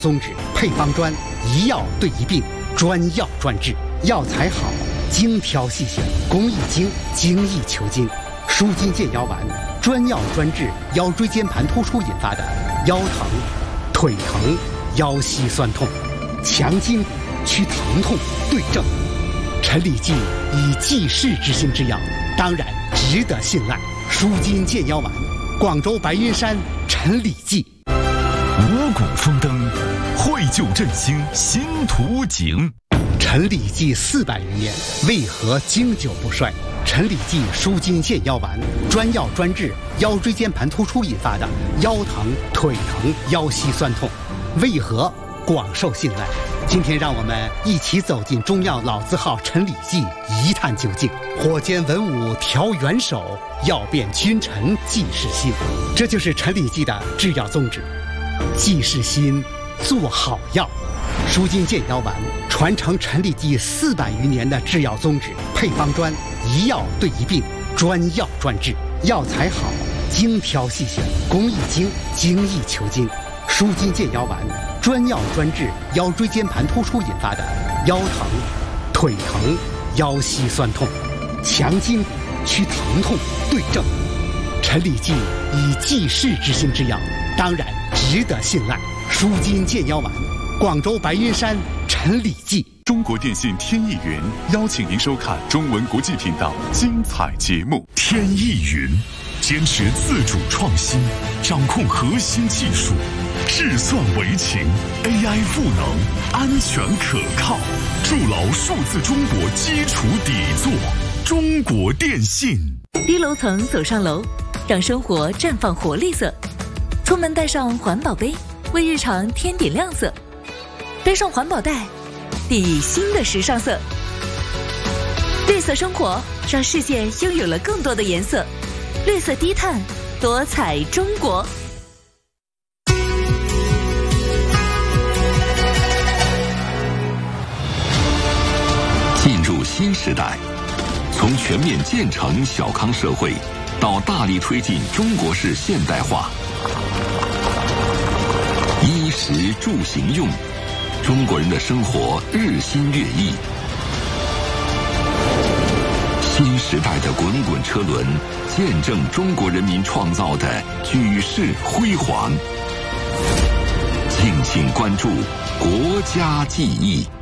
宗旨，配方专，一药对一病，专药专治，药材好，精挑细选，工艺精，精益求精。舒筋健腰丸，专药专治腰椎间盘突出引发的腰疼、腿疼、腰膝酸痛，强筋骨，祛疼痛，对症。陈李济以济世之心之药，当然值得信赖。舒筋健腰丸，广州白云山陈李济。 五谷丰登，绘就振兴新图景。 陈李济400余年，为何经久不衰？陈李济舒筋健腰丸，专药专治腰椎间盘突出引发的腰疼、腿疼、腰膝酸痛，为何广受信赖？今天让我们一起走进中药老字号陈李济，一探究竟。火煎文武调元首，药变君臣济世心。这就是陈李济的制药宗旨，济世心，做好药。舒筋健腰丸传承陈李济400余年的制药宗旨，配方专，一药对一病，专药专治，药材好，精挑细选，工艺精，精益求精。舒筋健腰丸，专药专治腰椎间盘突出引发的腰疼、腿疼、腰膝酸痛，强筋骨，祛疼痛，对症。陈李济以济世之心之药，当然值得信赖。舒筋健腰丸，广州白云山陈李济。 中国电信天翼云邀请您收看中文国际频道精彩节目。天翼云坚持自主创新，掌控核心技术，智算为情 ，AI 赋能，安全可靠，筑牢数字中国基础底座。中国电信。 低楼层走上楼，让生活绽放活力色。出门带上环保杯，为日常添点亮色。背上环保袋，递新的时尚色。绿色生活让世界拥有了更多的颜色。绿色低碳，多彩中国。 进入新时代，从全面建成小康社会，到大力推进中国式现代化，衣食住行用，中国人的生活日新月异。新时代的滚滚车轮，见证中国人民创造的举世辉煌。敬请关注国家记忆。